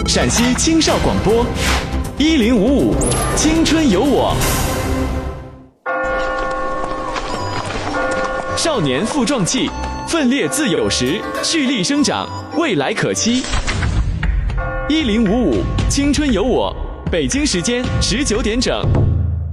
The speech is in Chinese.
陕西青少广播1055青春有我，少年富壮气，奋烈自有时，蓄力生长，未来可期。1055青春有我，北京时间19点整。